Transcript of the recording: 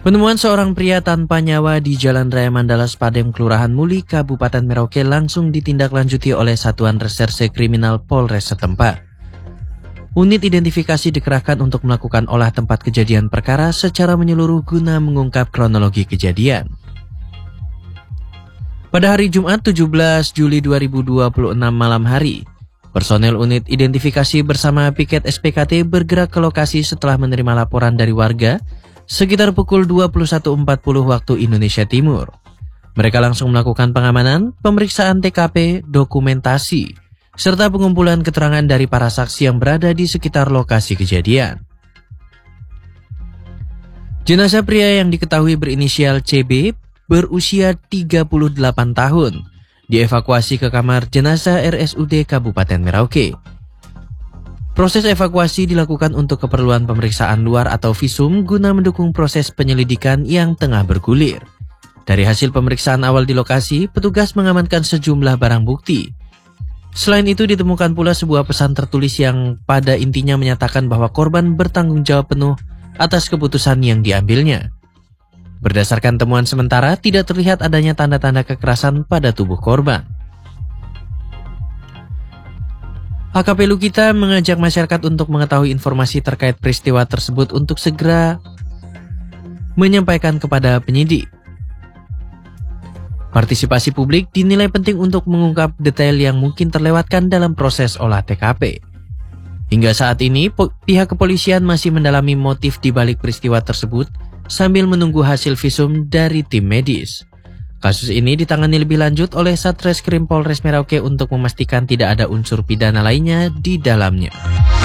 Penemuan seorang pria tanpa nyawa di Jalan Raya Mandala Padang, Kelurahan Muli, Kabupaten Merauke langsung ditindaklanjuti oleh Satuan Reserse Kriminal Polres setempat. Unit identifikasi dikerahkan untuk melakukan olah tempat kejadian perkara secara menyeluruh guna mengungkap kronologi kejadian. Pada hari Jumat 17 Juli 2026 malam hari, personel unit identifikasi bersama piket SPKT bergerak ke lokasi setelah menerima laporan dari warga sekitar pukul 21.40 waktu Indonesia Timur. Mereka langsung melakukan pengamanan, pemeriksaan TKP, dokumentasi, serta pengumpulan keterangan dari para saksi yang berada di sekitar lokasi kejadian. Jenazah pria yang diketahui berinisial CB berusia 38 tahun dievakuasi ke kamar jenazah RSUD Kabupaten Merauke. Proses evakuasi dilakukan untuk keperluan pemeriksaan luar atau visum guna mendukung proses penyelidikan yang tengah bergulir. Dari hasil pemeriksaan awal di lokasi, petugas mengamankan sejumlah barang bukti. Selain itu ditemukan pula sebuah pesan tertulis yang pada intinya menyatakan bahwa korban bertanggung jawab penuh atas keputusan yang diambilnya. Berdasarkan temuan sementara, tidak terlihat adanya tanda-tanda kekerasan pada tubuh korban. AKP Lukita mengajak masyarakat untuk mengetahui informasi terkait peristiwa tersebut untuk segera menyampaikan kepada penyidik. Partisipasi publik dinilai penting untuk mengungkap detail yang mungkin terlewatkan dalam proses olah TKP. Hingga saat ini, pihak kepolisian masih mendalami motif di balik peristiwa tersebut sambil menunggu hasil visum dari tim medis. Kasus ini ditangani lebih lanjut oleh Satreskrim Polres Merauke untuk memastikan tidak ada unsur pidana lainnya di dalamnya.